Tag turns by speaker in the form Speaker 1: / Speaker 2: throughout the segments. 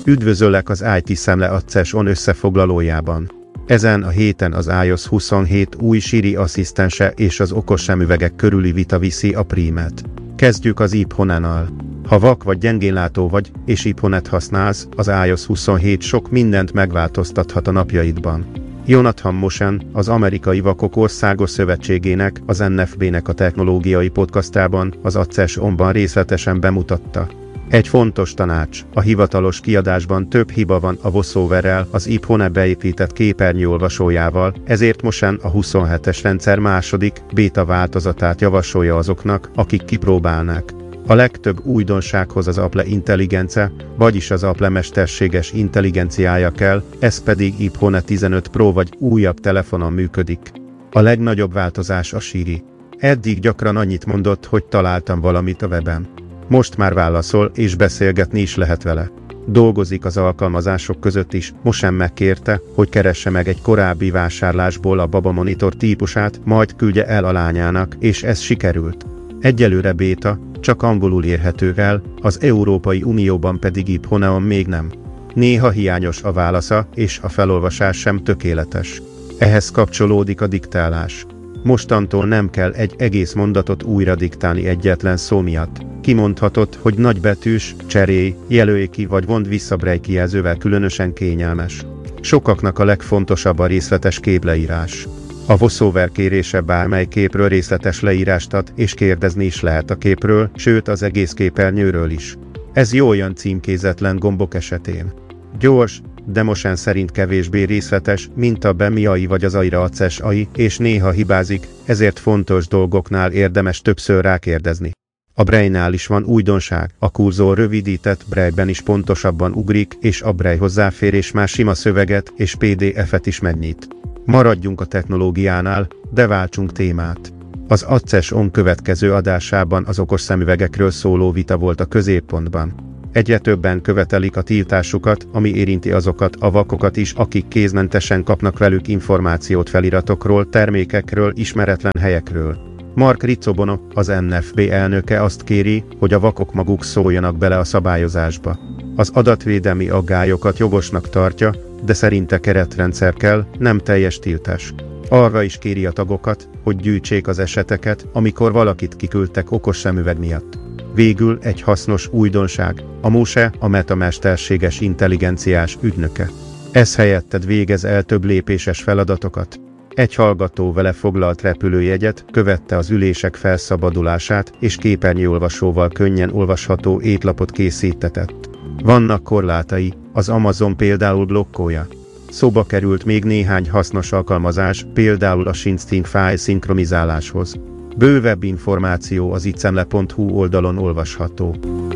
Speaker 1: Üdvözöllek az IT Szemle Access-on összefoglalójában. Ezen a héten az iOS 27 új Siri asszisztense és az okos szemüvegek körüli vita viszi a prímet. Kezdjük az iPhone-nal. Ha vak vagy gyengénlátó vagy, és iPhone-et használsz, az iOS 27 sok mindent megváltoztathat a napjaidban. Jonathan Mosen, az Amerikai Vakok Országos Szövetségének, az NFB-nek a technológiai podcastában, az Access-onban részletesen bemutatta. Egy fontos tanács, a hivatalos kiadásban több hiba van a VoiceOver-rel, az iPhone beépített képernyőolvasójával, ezért Mosen a 27-es rendszer második, béta változatát javasolja azoknak, akik kipróbálnák. A legtöbb újdonsághoz az Apple Intelligence, vagyis az Apple mesterséges intelligenciája kell, ez pedig iPhone 15 Pro vagy újabb telefonon működik. A legnagyobb változás a Siri. Eddig gyakran annyit mondott, hogy találtam valamit a weben. Most már válaszol, és beszélgetni is lehet vele. Dolgozik az alkalmazások között is, Mosen megkérte, hogy keresse meg egy korábbi vásárlásból a Baba Monitor típusát, majd küldje el a lányának, és ez sikerült. Egyelőre béta, csak angolul érhető el, az Európai Unióban pedig iPhone-on még nem. Néha hiányos a válasza, és a felolvasás sem tökéletes. Ehhez kapcsolódik a diktálás. Mostantól nem kell egy egész mondatot újra diktálni egyetlen szó miatt. Kimondhatod, hogy nagybetűs, cserélj, jelölj ki vagy vond vissza braille kijelzővel, különösen kényelmes. Sokaknak a legfontosabb a részletes képleírás. A VoiceOver kérése bármely képről részletes leírást ad, és kérdezni is lehet a képről, sőt az egész képernyőről is. Ez jól jön címkézetlen gombok esetén. Gyors, de Mosen szerint kevésbé részletes, mint a BEM-AI vagy az AI-ra Access AI, és néha hibázik, ezért fontos dolgoknál érdemes többször rákérdezni. A Braille-nál is van újdonság, a kurzor rövidített Braille-ben is pontosabban ugrik, és a Braille hozzáférés már sima szöveget és PDF-et is megnyit. Maradjunk a technológiánál, de váltsunk témát. Az Access-on következő adásában az okos szemüvegekről szóló vita volt a középpontban. Egyre többen követelik a tiltásukat, ami érinti azokat a vakokat is, akik kézmentesen kapnak velük információt feliratokról, termékekről, ismeretlen helyekről. Mark Riccobono, az NFB elnöke azt kéri, hogy a vakok maguk szóljanak bele a szabályozásba. Az adatvédelmi aggályokat jogosnak tartja, de szerinte keretrendszer kell, nem teljes tiltás. Arra is kéri a tagokat, hogy gyűjtsék az eseteket, amikor valakit kiküldtek okos szemüveg miatt. Végül egy hasznos újdonság, a Mose, a Meta mesterséges intelligenciás ügynöke. Ez helyetted végez el több lépéses feladatokat. Egy hallgató vele foglalt repülőjegyet, követte az ülések felszabadulását, és képernyőolvasóval könnyen olvasható étlapot készítetett. Vannak korlátai, az Amazon például blokkolja. Szóba került még néhány hasznos alkalmazás, például a SyncSync fájl szinkronizáláshoz. Bővebb információ az itszemle.hu oldalon olvasható.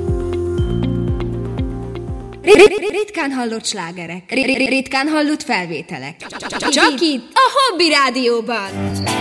Speaker 2: Ritkán hallott slágerek, ritkán hallott felvételek. Csak itt, a Hobby Rádióban.